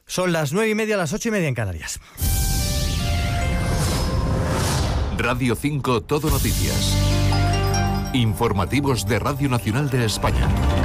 Son las 9:30, las 8:30 en Canarias. Radio 5 Todo Noticias. Informativos de Radio Nacional de España.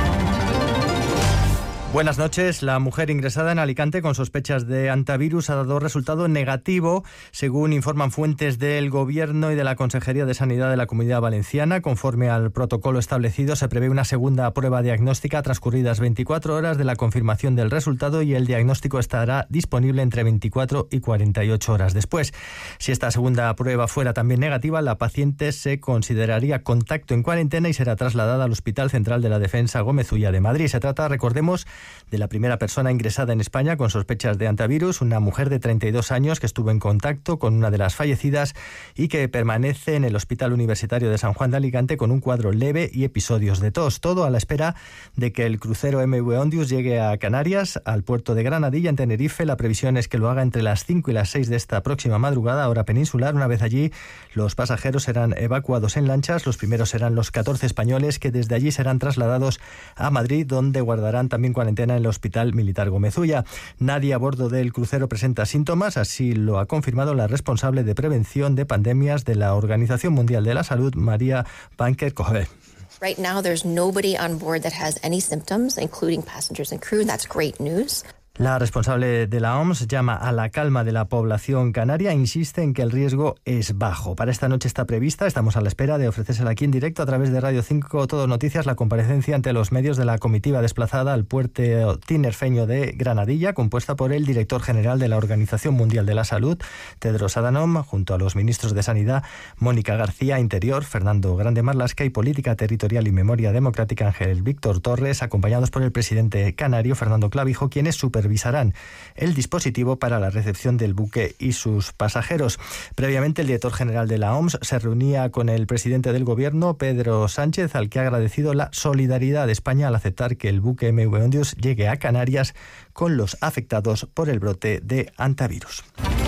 Buenas noches. La mujer ingresada en Alicante con sospechas de hantavirus ha dado resultado negativo, según informan fuentes del Gobierno y de la Consejería de Sanidad de la Comunidad Valenciana. Conforme al protocolo establecido, se prevé una segunda prueba diagnóstica transcurridas 24 horas de la confirmación del resultado, y el diagnóstico estará disponible entre 24 y 48 horas después. Si esta segunda prueba fuera también negativa, la paciente se consideraría contacto en cuarentena y será trasladada al Hospital Central de la Defensa Gómez Ulla de Madrid. Se trata, recordemos, de la primera persona ingresada en España con sospechas de hantavirus, una mujer de 32 años que estuvo en contacto con una de las fallecidas y que permanece en el Hospital Universitario de San Juan de Alicante con un cuadro leve y episodios de tos. Todo a la espera de que el crucero MV Ondius llegue a Canarias, al puerto de Granadilla, en Tenerife. La previsión es que lo haga entre las 5 y las 6 de esta próxima madrugada, hora peninsular. Una vez allí, los pasajeros serán evacuados en lanchas. Los primeros serán los 14 españoles, que desde allí serán trasladados a Madrid, donde guardarán también cuarentena en el Hospital Militar Gómez Ulla. Nadie a bordo del crucero presenta síntomas, así lo ha confirmado la responsable de prevención de pandemias de la Organización Mundial de la Salud, María Banker-Cohen. Right now there's nobody on board that has any symptoms, including passengers and crew. That's great news. La responsable de la OMS llama a la calma de la población canaria e insiste en que el riesgo es bajo. Para esta noche está prevista, estamos a la espera de ofrecérsela aquí en directo a través de Radio 5 Todo Noticias, la comparecencia ante los medios de la comitiva desplazada al puerto tinerfeño de Granadilla, compuesta por el director general de la Organización Mundial de la Salud, Tedros Adhanom, junto a los ministros de Sanidad, Mónica García, Interior, Fernando Grande Marlaska, y Política Territorial y Memoria Democrática, Ángel Víctor Torres, acompañados por el presidente canario, Fernando Clavijo, quienes supervisarán el dispositivo para la recepción del buque y sus pasajeros. Previamente, el director general de la OMS se reunía con el presidente del Gobierno, Pedro Sánchez, al que ha agradecido la solidaridad de España al aceptar que el buque MV Ondius llegue a Canarias con los afectados por el brote de hantavirus.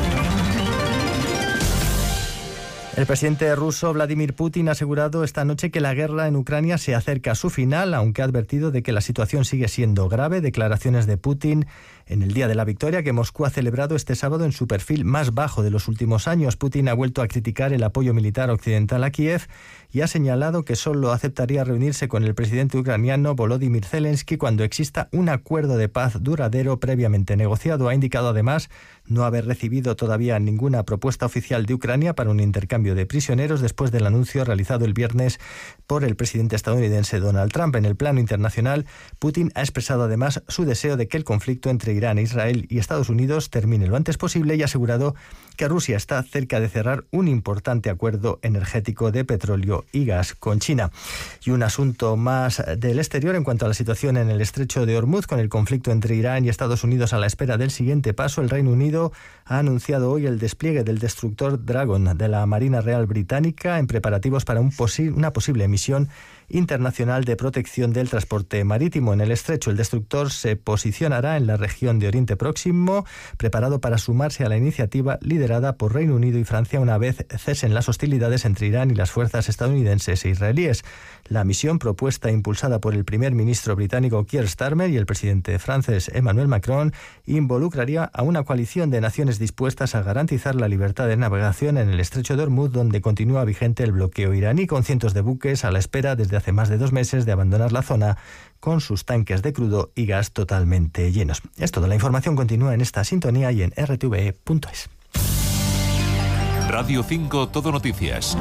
El presidente ruso Vladimir Putin ha asegurado esta noche que la guerra en Ucrania se acerca a su final, aunque ha advertido de que la situación sigue siendo grave. Declaraciones de Putin en el Día de la Victoria, que Moscú ha celebrado este sábado en su perfil más bajo de los últimos años. Putin ha vuelto a criticar el apoyo militar occidental a Kiev y ha señalado que solo aceptaría reunirse con el presidente ucraniano Volodymyr Zelensky cuando exista un acuerdo de paz duradero previamente negociado. Ha indicado además no haber recibido todavía ninguna propuesta oficial de Ucrania para un intercambio de prisioneros después del anuncio realizado el viernes por el presidente estadounidense Donald Trump. En el plano internacional, Putin ha expresado además su deseo de que el conflicto entre Irán, Israel y Estados Unidos termine lo antes posible y ha asegurado que Rusia está cerca de cerrar un importante acuerdo energético de petróleo y gas con China. Y un asunto más del exterior en cuanto a la situación en el estrecho de Hormuz, con el conflicto entre Irán y Estados Unidos a la espera del siguiente paso. El Reino Unido ha anunciado hoy el despliegue del destructor Dragon de la Marina Real Británica en preparativos para una posible misión internacional de protección del transporte marítimo en el estrecho. El destructor se posicionará en la región de Oriente Próximo, preparado para sumarse a la iniciativa liderada por Reino Unido y Francia una vez cesen las hostilidades entre Irán y las fuerzas estadounidenses e israelíes. La misión, propuesta e impulsada por el primer ministro británico Keir Starmer y el presidente francés Emmanuel Macron, involucraría a una coalición de naciones dispuestas a garantizar la libertad de navegación en el estrecho de Hormuz, donde continúa vigente el bloqueo iraní, con cientos de buques a la espera desde hace más de 2 meses de abandonar la zona con sus tanques de crudo y gas totalmente llenos. Es todo. La información continúa en esta sintonía y en rtve.es. Radio 5 Todo Noticias.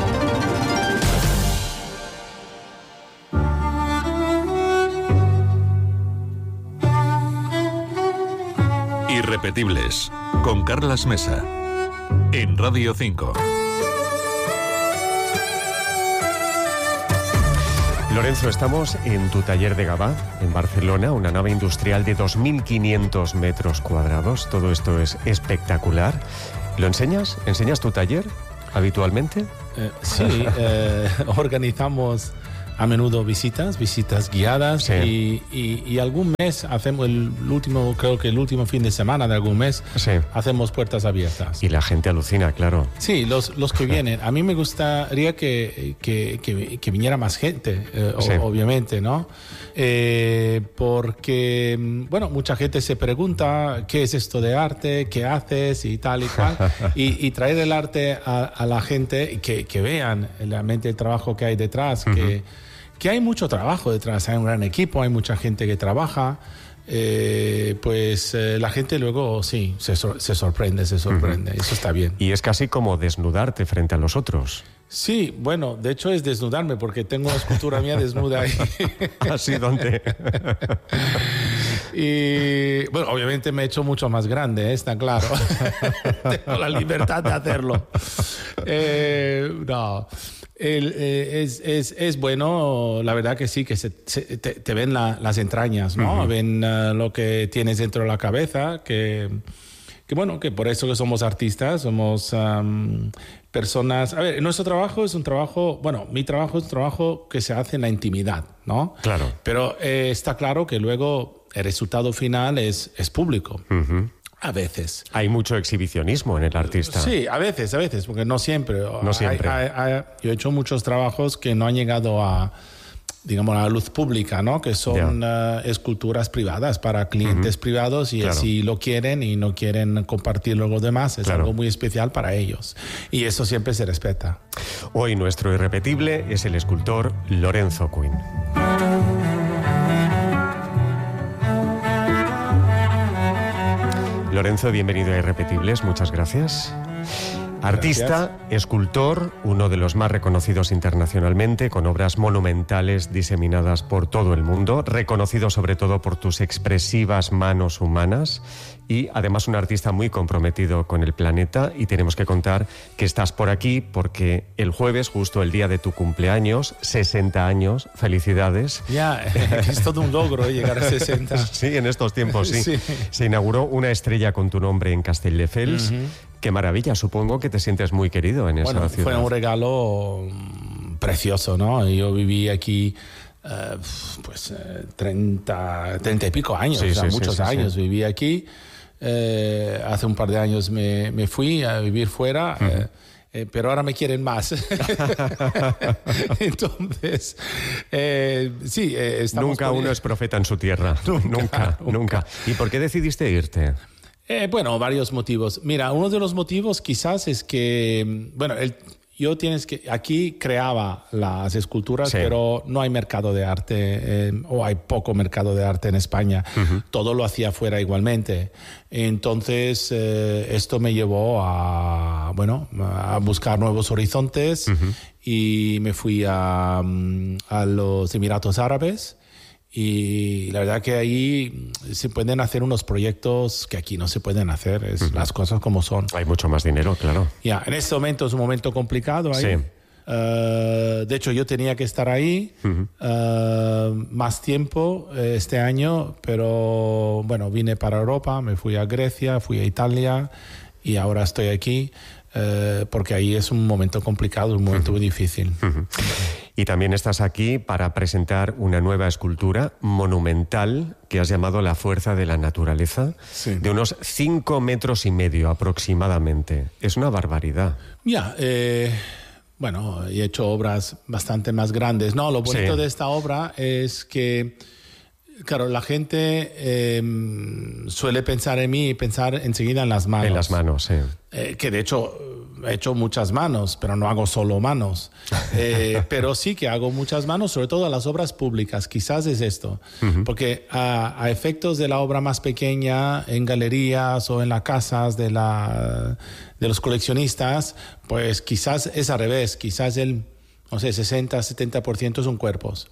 Irrepetibles, con Carlas Mesa, en Radio 5. Lorenzo, estamos en tu taller de Gavà, en Barcelona, una nave industrial de 2.500 metros cuadrados. Todo esto es espectacular. ¿Lo enseñas? ¿Enseñas tu taller habitualmente? Sí, organizamos a menudo visitas guiadas, sí. y algún mes hacemos creo que el último fin de semana de algún mes, sí. hacemos puertas abiertas. Y la gente alucina, claro. Sí, los que vienen. A mí me gustaría que viniera más gente, sí. Obviamente, ¿no? Porque, bueno, mucha gente se pregunta qué es esto de arte, qué haces y tal y cual, y traer el arte a la gente, que vean realmente el trabajo que hay detrás, uh-huh. que hay mucho trabajo detrás, hay un gran equipo, hay mucha gente que trabaja, la gente luego sí, se sorprende, uh-huh. Eso está bien. Y es casi como desnudarte frente a los otros. Sí, bueno, de hecho es desnudarme porque tengo una escultura mía desnuda ahí. ¿Así dónde? Y bueno, obviamente me he hecho mucho más grande, está claro. Tengo la libertad de hacerlo. No. Es bueno, la verdad que sí, que te ven las entrañas, ¿no? Uh-huh. Ven lo que tienes dentro de la cabeza, que bueno, que por eso que somos artistas, somos personas... A ver, nuestro trabajo es un trabajo... Bueno, mi trabajo es un trabajo que se hace en la intimidad, ¿no? Claro. Pero está claro que luego el resultado final es público. Uh-huh. A veces. Hay mucho exhibicionismo en el artista. Sí, a veces, porque no siempre. No siempre. Yo he hecho muchos trabajos que no han llegado a la luz pública, ¿no? Que son esculturas privadas para clientes uh-huh. privados y claro. Si lo quieren y no quieren compartirlo con los demás, es claro. Algo muy especial para ellos. Y eso siempre se respeta. Hoy nuestro irrepetible es el escultor Lorenzo Quinn. Lorenzo, bienvenido a Irrepetibles, muchas gracias. Artista, escultor, uno de los más reconocidos internacionalmente, con obras monumentales diseminadas por todo el mundo, reconocido sobre todo por tus expresivas manos humanas y además un artista muy comprometido con el planeta. Y tenemos que contar que estás por aquí porque el jueves, justo el día de tu cumpleaños, 60 años, felicidades. Ya, es todo un logro llegar a 60. Sí, en estos tiempos sí. Se inauguró una estrella con tu nombre en Castelldefels. Uh-huh. Qué maravilla, supongo que te sientes muy querido en esa ciudad. Fue un regalo precioso, ¿no? Yo viví aquí 30 y pico años, muchos años viví aquí. Hace un par de años me fui a vivir fuera, pero ahora me quieren más. Entonces, sí, estamos... Nunca uno es profeta en su tierra. Nunca. ¿Y por qué decidiste irte? Varios motivos. Mira, uno de los motivos quizás es que, aquí creaba las esculturas, sí. Pero no hay mercado de arte, o hay poco mercado de arte en España. Uh-huh. Todo lo hacía fuera igualmente. Entonces, esto me llevó a buscar nuevos horizontes. Uh-huh. Y me fui a los Emiratos Árabes. Y la verdad que ahí se pueden hacer unos proyectos que aquí no se pueden hacer, uh-huh. Las cosas como son. Hay mucho más dinero, claro. En este momento es un momento complicado ahí. Sí. De hecho, yo tenía que estar ahí uh-huh. Más tiempo este año, pero vine para Europa, me fui a Grecia, fui a Italia y ahora estoy aquí. Porque ahí es un momento complicado, un momento muy difícil. Uh-huh. Y también estás aquí para presentar una nueva escultura monumental que has llamado La Fuerza de la Naturaleza, sí. De unos 5 metros y medio aproximadamente. Es una barbaridad. He hecho obras bastante más grandes. No, lo bonito de esta obra es que, claro, la gente suele pensar en mí y pensar enseguida en las manos. En las manos, sí. Que de hecho he hecho muchas manos, pero no hago solo manos. Pero sí que hago muchas manos, sobre todo a las obras públicas. Quizás es esto. Uh-huh. Porque a efectos de la obra más pequeña, en galerías o en las casas de los coleccionistas, pues quizás es al revés. Quizás el 60-70% son cuerpos.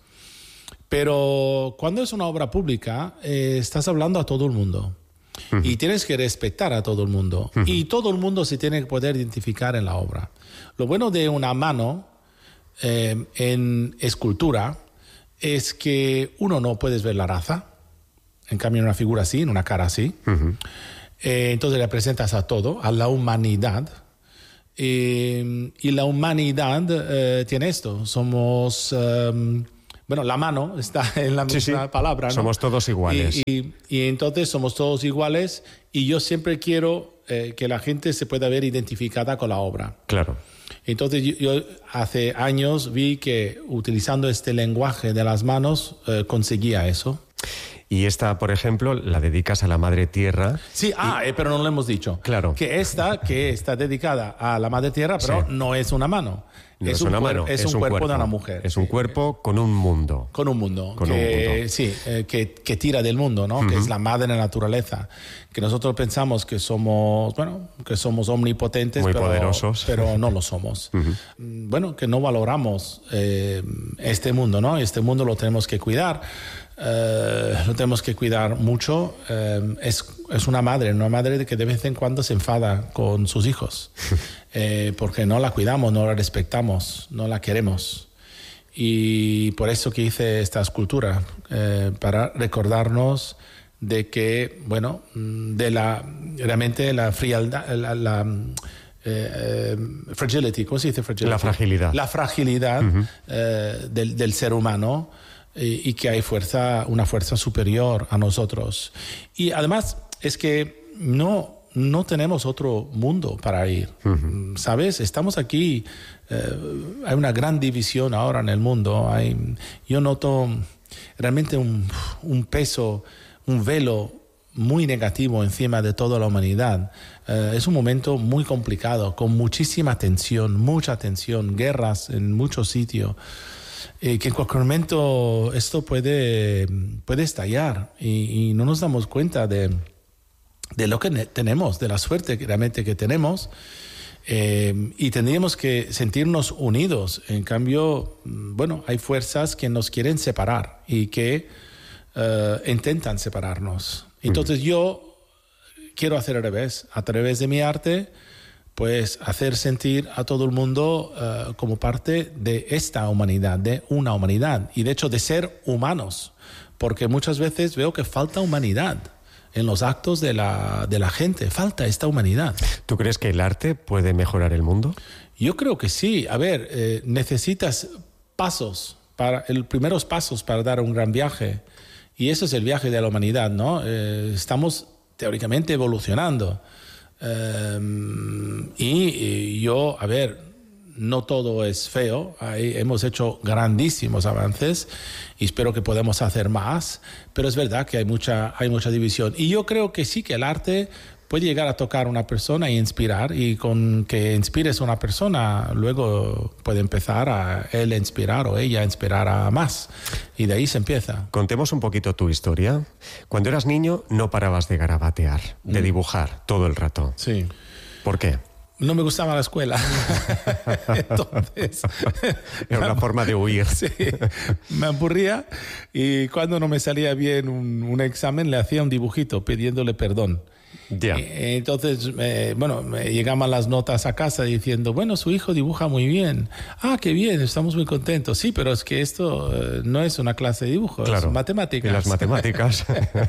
Pero cuando es una obra pública, estás hablando a todo el mundo. Uh-huh. Y tienes que respetar a todo el mundo. Uh-huh. Y todo el mundo se tiene que poder identificar en la obra. Lo bueno de una mano en escultura es que uno no puedes ver la raza. En cambio, en una figura así, en una cara así. Uh-huh. Entonces le presentas a todo, a la humanidad. Y la humanidad tiene esto. Somos bueno, la mano está en la misma palabra, ¿no? Somos todos iguales. Y entonces somos todos iguales y yo siempre quiero que la gente se pueda ver identificada con la obra. Claro. Entonces yo hace años vi que utilizando este lenguaje de las manos conseguía eso. Y esta, por ejemplo, la dedicas a la Madre Tierra. Sí, pero no lo hemos dicho. Claro. Que está dedicada a la Madre Tierra, pero no es una mano. No es una mano, es un cuerpo de una mujer. Es un cuerpo con un mundo. Con un mundo. Sí, que tira del mundo, ¿no? Que es la madre naturaleza. Que nosotros pensamos que somos omnipotentes. Muy poderosos. Pero no lo somos. Bueno, que no valoramos este mundo, ¿no? Este mundo lo tenemos que cuidar. Lo tenemos que cuidar mucho. Es una madre que de vez en cuando se enfada con sus hijos porque no la cuidamos, no la respetamos, no la queremos. Y por eso que hice esta escultura, para recordarnos de que, bueno, realmente la frialdad, fragility, ¿cómo se dice fragility? La fragilidad del ser humano. Y que hay una fuerza superior a nosotros. Y además es que no tenemos otro mundo para ir. ¿Sabes? Estamos aquí. Hay una gran división ahora en el mundo. Yo noto realmente un peso, un velo muy negativo encima de toda la humanidad. Es un momento muy complicado, con muchísima tensión, mucha tensión, guerras en muchos sitios. Que en cualquier momento esto puede estallar y no nos damos cuenta de lo que tenemos, de la suerte realmente que tenemos, y tendríamos que sentirnos unidos. En cambio, bueno, hay fuerzas que nos quieren separar y que intentan separarnos. Entonces yo quiero hacer al revés, a través de mi arte, pues hacer sentir a todo el mundo como parte de esta humanidad, de una humanidad, y de hecho de ser humanos, porque muchas veces veo que falta humanidad en los actos de la gente, falta esta humanidad. ¿Tú crees que el arte puede mejorar el mundo? Yo creo que sí. A ver, necesitas primeros pasos para dar un gran viaje, y eso es el viaje de la humanidad, ¿no? Estamos teóricamente evolucionando. Y yo, a ver, no todo es feo. Hemos hecho grandísimos avances y espero que podamos hacer más, pero es verdad que hay mucha división. Y yo creo que sí, que el arte puede llegar a tocar a una persona y inspirar, y con que inspires a una persona, luego puede empezar a él inspirar o ella a inspirar a más, y de ahí se empieza. Contemos un poquito tu historia. Cuando eras niño no parabas de garabatear, de dibujar todo el rato. Sí. ¿Por qué? No me gustaba la escuela. Entonces, era una forma de huir. Sí, me aburría, y cuando no me salía bien un examen le hacía un dibujito pidiéndole perdón. Ya. Entonces, me llegaban las notas a casa diciendo, bueno, su hijo dibuja muy bien. Ah, qué bien, estamos muy contentos. Sí, pero es que esto no es una clase de dibujo, claro, es matemáticas. Y las matemáticas.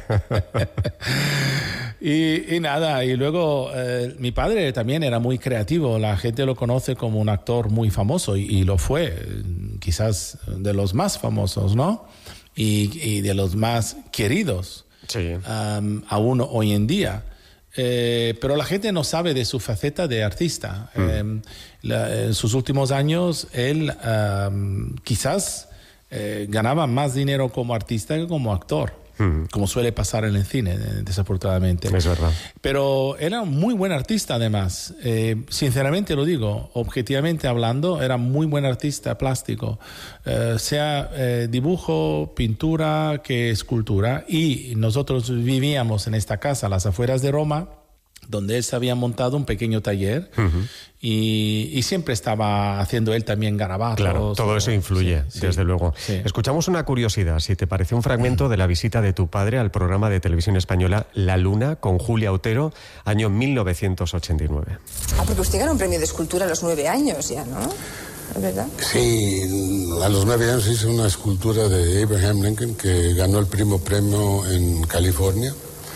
Y nada, y luego mi padre también era muy creativo. La gente lo conoce como un actor muy famoso, y lo fue, quizás de los más famosos, ¿no? Y de los más queridos. Sí. Aún hoy en día. Pero la gente no sabe de su faceta de artista. En sus últimos años él quizás ganaba más dinero como artista que como actor, como suele pasar en el cine, desafortunadamente. Es verdad. Pero era un muy buen artista, además. Sinceramente lo digo, objetivamente hablando, era muy buen artista plástico, sea dibujo, pintura, que escultura. Y nosotros vivíamos en esta casa, a las afueras de Roma, donde él se había montado un pequeño taller, y siempre estaba haciendo él también garabatos. Claro, todo eso influye, sí, desde luego. Sí. Escuchamos una curiosidad, si te parece, un fragmento de la visita de tu padre al programa de televisión española La Luna con Julia Otero, año 1989. Porque usted ganó un premio de escultura a los 9 años ya, ¿no? ¿Es verdad? Sí, a los 9 años hice una escultura de Abraham Lincoln que ganó el primer premio en California,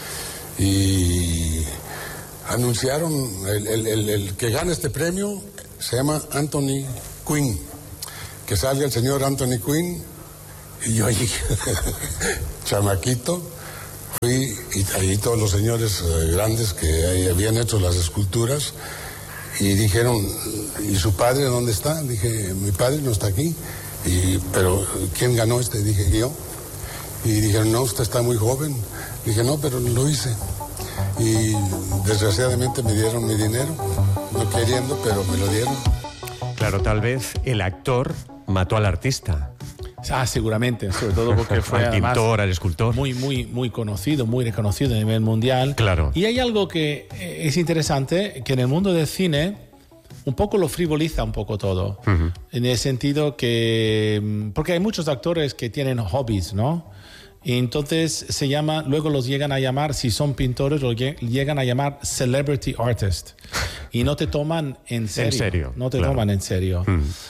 y anunciaron el que gana este premio se llama Anthony Quinn, que salga el señor Anthony Quinn Y yo allí, chamaquito, fui y ahí todos los señores grandes que ahí habían hecho las esculturas y dijeron, ¿y su padre dónde está? Dije, mi padre no está aquí. Pero ¿quién ganó este? Dije, yo. Y dijeron, no, usted está muy joven. Dije, no, pero lo hice. Y desgraciadamente me dieron mi dinero, no queriendo, pero me lo dieron. Claro, tal vez el actor mató al artista. Seguramente, sobre todo porque fue al pintor, al escultor. Muy conocido, muy reconocido a nivel mundial. Claro. Y hay algo que es interesante, que en el mundo del cine un poco lo frivoliza un poco todo. Uh-huh. En el sentido que... Porque hay muchos actores que tienen hobbies, ¿no? Y entonces luego los llegan a llamar, si son pintores, los llegan a llamar celebrity artist. Y no te toman en serio. En serio. No te toman en serio.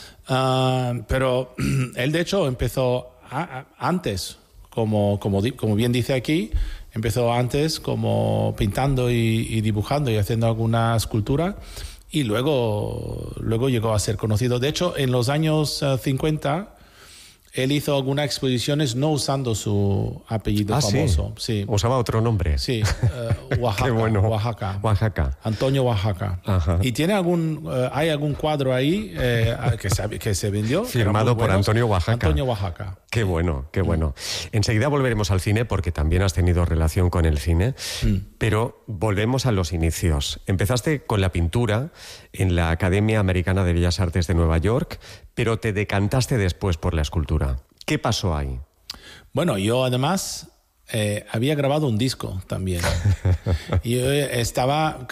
Pero él de hecho empezó antes, como bien dice aquí, empezó antes como pintando y dibujando y haciendo alguna escultura y luego llegó a ser conocido. De hecho, en los años 50 él hizo algunas exposiciones no usando su apellido famoso. Sí. Usaba otro nombre. Sí, Oaxaca. Qué bueno. Oaxaca. Antonio Oaxaca. Ajá. Y tiene hay algún cuadro ahí que se vendió. Firmado por Antonio Oaxaca. Antonio Oaxaca. Qué bueno, qué bueno. Enseguida volveremos al cine porque también has tenido relación con el cine. Pero volvemos a los inicios. Empezaste con la pintura en la Academia Americana de Bellas Artes de Nueva York, pero te decantaste después por la escultura. ¿Qué pasó ahí? Bueno, yo además había grabado un disco también. Y yo estaba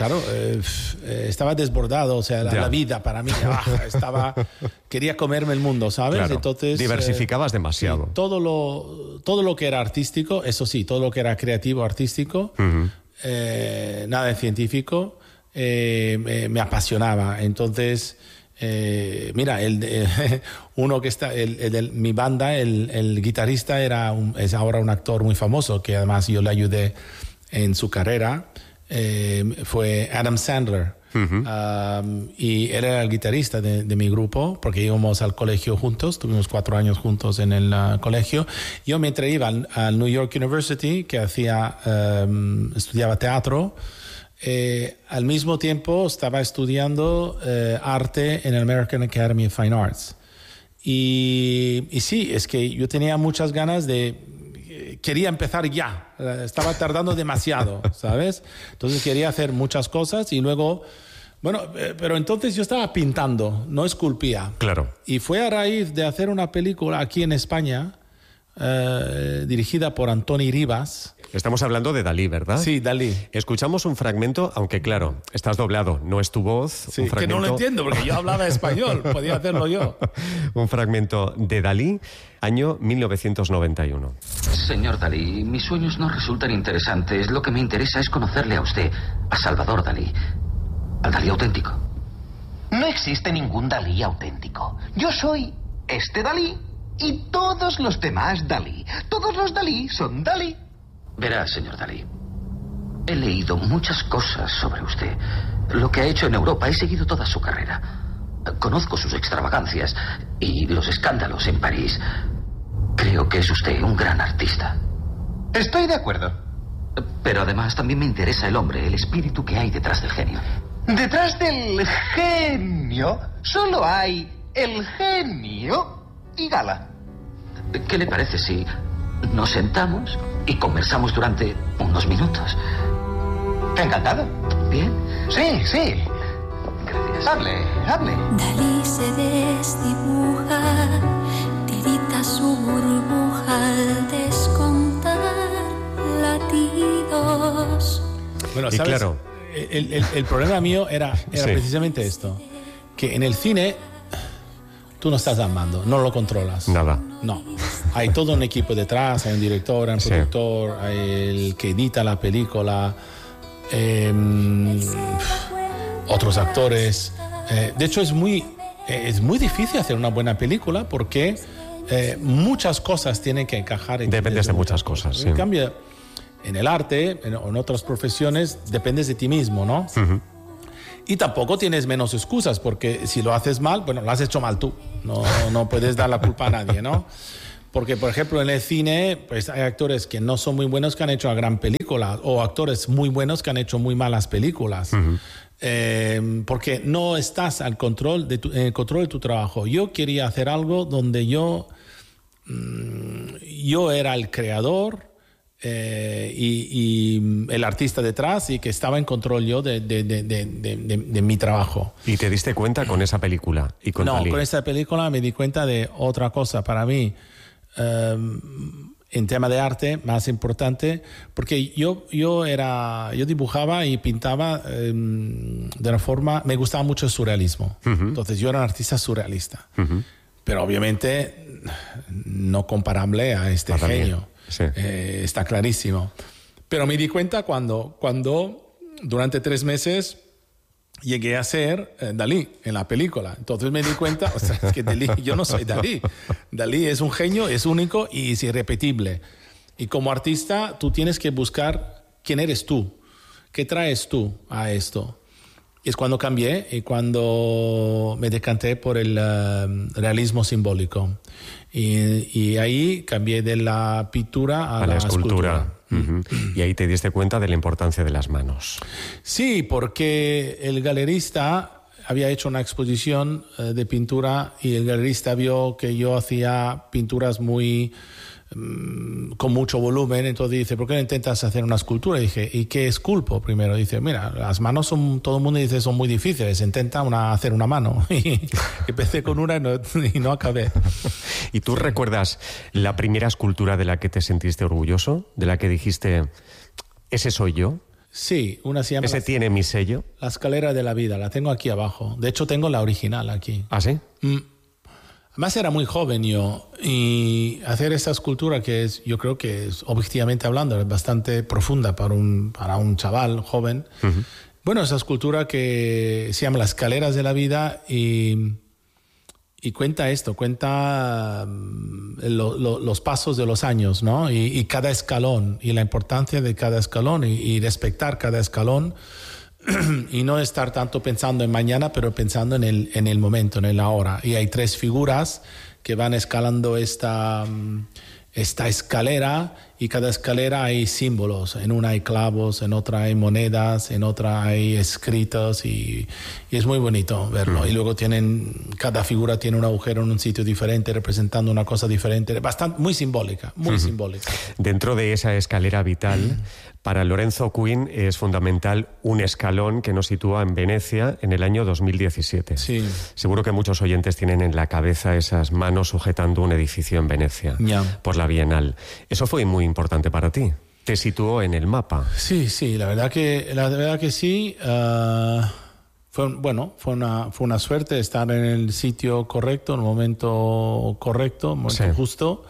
desbordado, o sea, la vida para mí quería comerme el mundo, ¿sabes? Claro. Entonces diversificabas demasiado. Sí, todo lo que era artístico, eso sí, todo lo que era creativo artístico, nada de científico, me apasionaba. Entonces mira, uno que está, mi banda, el guitarrista es ahora un actor muy famoso, que además yo le ayudé en su carrera, fue Adam Sandler. Uh-huh. Y él era el guitarrista de mi grupo, porque íbamos al colegio juntos, tuvimos 4 años juntos en el colegio. Yo mientras iba al New York University, que estudiaba teatro, al mismo tiempo estaba estudiando arte en el American Academy of Fine Arts. Y sí, es que yo tenía muchas ganas quería empezar ya. Estaba tardando demasiado, ¿sabes? Entonces quería hacer muchas cosas y luego... Bueno, pero entonces yo estaba pintando, no esculpía. Claro. Y fue a raíz de hacer una película aquí en España, dirigida por Antoni Ribas. Estamos hablando de Dalí, ¿verdad? Sí, Dalí. Escuchamos un fragmento, aunque claro, estás doblado, no es tu voz. Sí, un fragmento... que no lo entiendo porque yo hablaba español, podía hacerlo yo. Un fragmento de Dalí, año 1991. Señor Dalí, mis sueños no resultan interesantes. Lo que me interesa es conocerle a usted, a Salvador Dalí, al Dalí auténtico. No existe ningún Dalí auténtico. Yo soy este Dalí y todos los demás Dalí. Todos los Dalí son Dalí. Verá, señor Dalí, he leído muchas cosas sobre usted. Lo que ha hecho en Europa, he seguido toda su carrera. Conozco sus extravagancias y los escándalos en París. Creo que es usted un gran artista. Estoy de acuerdo. Pero además también me interesa el hombre, el espíritu que hay detrás del genio. Detrás del genio solo hay el genio y Gala. ¿Qué le parece si nos sentamos y conversamos durante unos minutos? Encantado. ¿Bien? Sí. Gracias. Hable. Dalí se desdibuja, tirita su burbuja al descontar latidos. Bueno, y ¿sabes? Claro. El problema mío era sí, precisamente esto, que en el cine tú no estás amando, no lo controlas. Nada. No. Hay todo un equipo detrás, hay un director, hay un productor, hay el que edita la película, otros actores. De hecho, es muy difícil hacer una buena película porque muchas cosas tienen que encajar. Dependes de muchas cosas. Sí. En cambio, en el arte o en otras profesiones dependes de ti mismo, ¿no? Uh-huh. Y tampoco tienes menos excusas, porque si lo haces mal, bueno, lo has hecho mal tú. No puedes dar la culpa a nadie, ¿no? Porque, por ejemplo, en el cine, pues hay actores que no son muy buenos que han hecho una gran película, o actores muy buenos que han hecho muy malas películas. Porque no estás en el control de tu trabajo. Yo quería hacer algo donde yo era el creador y el artista detrás, y que estaba en control yo de mi trabajo. ¿Y te diste cuenta con esa película? Y con Dalí? Con esa película me di cuenta de otra cosa para mí. En tema de arte, más importante, porque yo dibujaba y pintaba de una forma, me gustaba mucho el surrealismo. Entonces yo era un artista surrealista. Pero obviamente no comparable a este genio. Sí. Está clarísimo. Pero me di cuenta cuando durante 3 meses llegué a ser Dalí en la película. Entonces me di cuenta, o sea, es que Dalí, yo no soy Dalí. Dalí es un genio, es único y es irrepetible. Y como artista, tú tienes que buscar quién eres tú, qué traes tú a esto. Y es cuando cambié y cuando me decanté por el realismo simbólico. Y ahí cambié de la pintura a la escultura. Y ahí te diste cuenta de la importancia de las manos. Sí, porque el galerista había hecho una exposición de pintura y el galerista vio que yo hacía pinturas con mucho volumen. Entonces dice, ¿por qué no intentas hacer una escultura? Y dije, ¿y qué esculpo primero? Dice, mira, las manos todo el mundo dice son muy difíciles, intenta hacer una mano. Y empecé con una y no acabé. ¿Y tú recuerdas la primera escultura de la que te sentiste orgulloso? ¿De la que dijiste, ese soy yo? Sí, una se llama... ¿Ese tiene mi sello? La escalera de la vida, la tengo aquí abajo. De hecho, tengo la original aquí. ¿Ah, sí? Además era muy joven yo, y hacer esta escultura que yo creo que es, objetivamente hablando, es bastante profunda para un chaval joven. Bueno, esa escultura que se llama Las escaleras de la vida y cuenta esto, cuenta los pasos de los años, ¿no? Y cada escalón, y la importancia de cada escalón, y respetar cada escalón. Y no estar tanto pensando en mañana, pero pensando en el momento, en el ahora. Y hay 3 figuras que van escalando esta escalera, y cada escalera hay símbolos. En una hay clavos, en otra hay monedas, en otra hay escritos, y es muy bonito verlo. Y luego cada figura tiene un agujero en un sitio diferente, representando una cosa diferente, muy simbólica, muy simbólica. Dentro de esa escalera vital, para Lorenzo Quinn es fundamental un escalón que nos sitúa en Venecia en el año 2017. Sí. Seguro que muchos oyentes tienen en la cabeza esas manos sujetando un edificio en Venecia por la Bienal. Eso fue muy importante para ti. Te situó en el mapa. Sí, la verdad que sí. Fue una suerte estar en el sitio correcto, en el momento correcto, justo.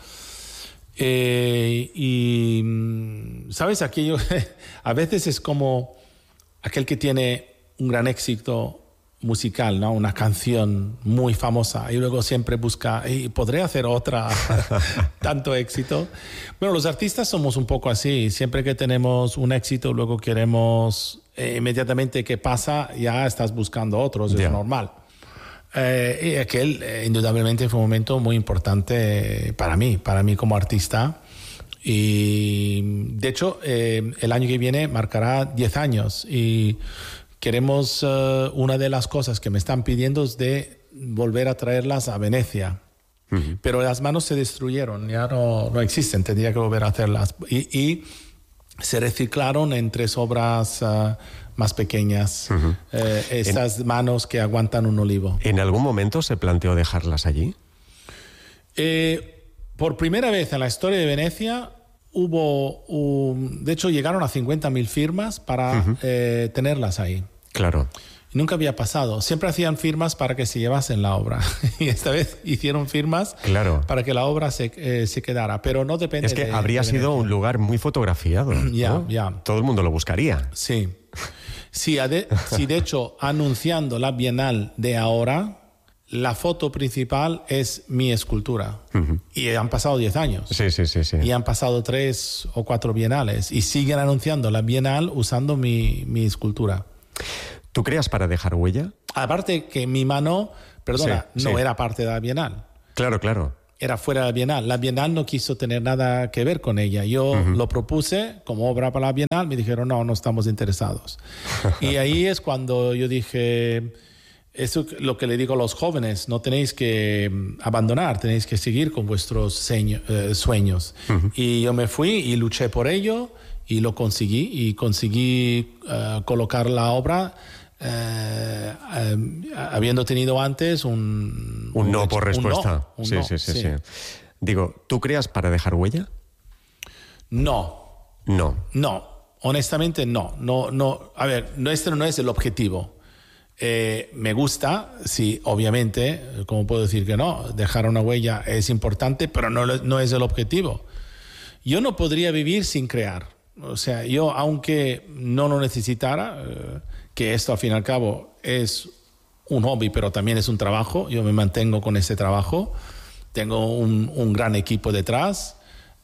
Y sabes, aquello a veces es como aquel que tiene un gran éxito musical, ¿no? Una canción muy famosa, y luego siempre busca, y podré hacer otra tanto éxito. Bueno, los artistas somos un poco así, siempre que tenemos un éxito luego queremos inmediatamente que pasa, ya estás buscando otros, es normal. Y aquel indudablemente fue un momento muy importante para mí como artista. Y de hecho el año que viene marcará 10 años y queremos, una de las cosas que me están pidiendo es de volver a traerlas a Venecia. Pero las manos se destruyeron, ya no existen, tendría que volver a hacerlas. Y se reciclaron en 3 obras más pequeñas, estas manos que aguantan un olivo. ¿En algún momento se planteó dejarlas allí? Por primera vez en la historia de Venecia de hecho llegaron a 50.000 firmas para tenerlas ahí. Claro. Nunca había pasado. Siempre hacían firmas para que se llevasen la obra. Y esta vez hicieron firmas para que la obra se quedara. Pero no depende de... Es que habría sido un lugar muy fotografiado. ¿No? Todo el mundo lo buscaría. Sí. Sí, de hecho, anunciando la Bienal de ahora, la foto principal es mi escultura. Y han pasado 10 años. Sí. Y han pasado 3 o 4 bienales. Y siguen anunciando la Bienal usando mi escultura. ¿Tú creas para dejar huella? Aparte que mi mano, no era parte de la Bienal. Claro. era fuera de la Bienal. La Bienal no quiso tener nada que ver con ella. Yo lo propuse como obra para la Bienal, me dijeron no estamos interesados. Y ahí es cuando yo dije, eso es lo que le digo a los jóvenes, no tenéis que abandonar, tenéis que seguir con vuestros sueños. Y yo me fui y luché por ello y lo conseguí, y conseguí colocar la obra habiendo tenido antes un no por respuesta. Sí. Digo, ¿tú creas para dejar huella? No, honestamente no. A ver, este no es el objetivo. Me gusta, sí, obviamente, ¿cómo puedo decir que no? Dejar una huella es importante, pero no es el objetivo. Yo no podría vivir sin crear. O sea, yo, aunque no lo necesitara, que esto al fin y al cabo es un hobby, pero también es un trabajo, yo me mantengo con ese trabajo. Tengo un gran equipo detrás.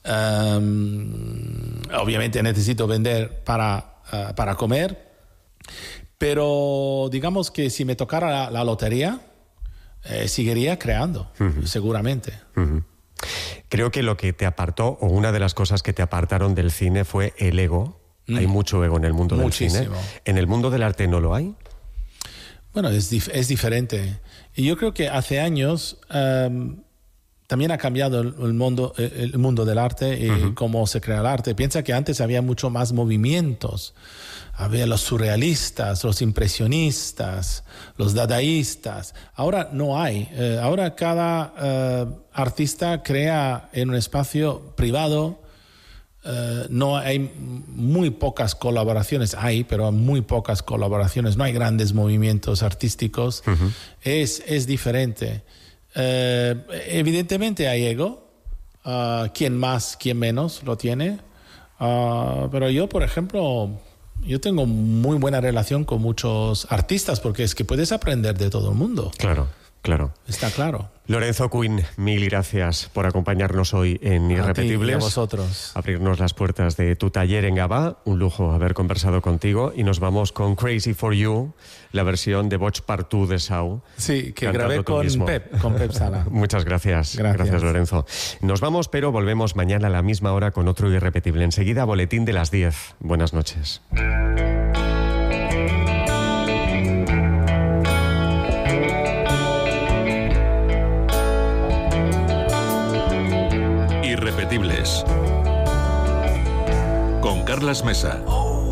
Obviamente necesito vender para comer. Pero digamos que si me tocara la lotería, seguiría creando, seguramente. Creo que lo que te apartó, o una de las cosas que te apartaron del cine, fue el ego. Hay mucho ego en el mundo del cine. ¿En el mundo del arte no lo hay? Bueno, es diferente. Y yo creo que hace años también ha cambiado el mundo del arte y cómo se crea el arte. Piensa que antes había mucho más movimientos. Había los surrealistas, los impresionistas, los dadaístas. Ahora no hay. Ahora cada artista crea en un espacio privado. No hay muy pocas colaboraciones. Pero muy pocas colaboraciones. No hay grandes movimientos artísticos. Es diferente. Evidentemente hay ego. Quien más, quien menos lo tiene. Pero yo, por ejemplo... Yo tengo muy buena relación con muchos artistas porque es que puedes aprender de todo el mundo. Claro. Está claro. Lorenzo Quinn, mil gracias por acompañarnos hoy en Irrepetibles. A ti y a vosotros. Abrirnos las puertas de tu taller en Gavà. Un lujo haber conversado contigo. Y nos vamos con Crazy for You, la versión de Boig per tu de Sau. Sí, que grabé con Pep Sala. Muchas gracias. Gracias, Lorenzo. Nos vamos, pero volvemos mañana a la misma hora con otro Irrepetible. Enseguida, boletín de las 10. Buenas noches. Irrepetibles con Carlas Mesa.